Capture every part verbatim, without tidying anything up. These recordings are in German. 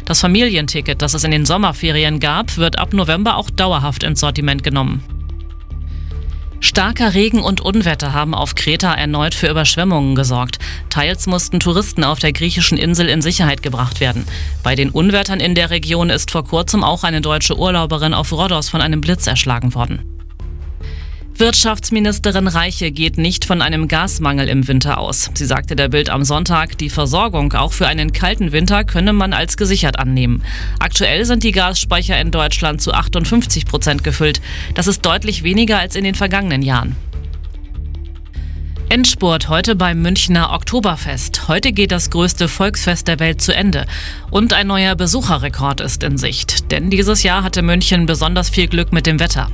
Das Familienticket, das es in den Sommerferien gab, wird ab November auch dauerhaft ins Sortiment genommen. Starker Regen und Unwetter haben auf Kreta erneut für Überschwemmungen gesorgt. Teils mussten Touristen auf der griechischen Insel in Sicherheit gebracht werden. Bei den Unwettern in der Region ist vor kurzem auch eine deutsche Urlauberin auf Rhodos von einem Blitz erschlagen worden. Wirtschaftsministerin Reiche geht nicht von einem Gasmangel im Winter aus. Sie sagte der Bild am Sonntag, die Versorgung auch für einen kalten Winter könne man als gesichert annehmen. Aktuell sind die Gasspeicher in Deutschland zu achtundfünfzig Prozent gefüllt. Das ist deutlich weniger als in den vergangenen Jahren. Endspurt heute beim Münchner Oktoberfest. Heute geht das größte Volksfest der Welt zu Ende. Und ein neuer Besucherrekord ist in Sicht. Denn dieses Jahr hatte München besonders viel Glück mit dem Wetter.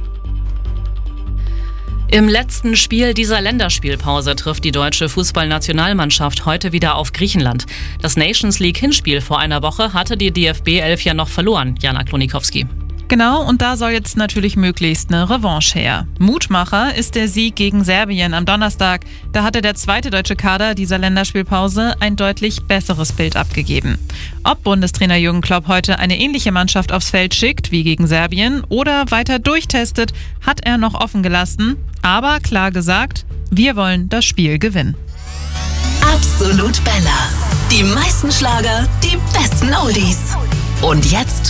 Im letzten Spiel dieser Länderspielpause trifft die deutsche Fußballnationalmannschaft heute wieder auf Griechenland. Das Nations League-Hinspiel vor einer Woche hatte die D F B elf ja noch verloren, Jana Klonikowski. Genau, und da soll jetzt natürlich möglichst eine Revanche her. Mutmacher ist der Sieg gegen Serbien am Donnerstag. Da hatte der zweite deutsche Kader dieser Länderspielpause ein deutlich besseres Bild abgegeben. Ob Bundestrainer Jürgen Klopp heute eine ähnliche Mannschaft aufs Feld schickt wie gegen Serbien oder weiter durchtestet, hat er noch offen gelassen. Aber klar gesagt, wir wollen das Spiel gewinnen. Absolut Bella. Die meisten Schlager, die besten Oldies. Und jetzt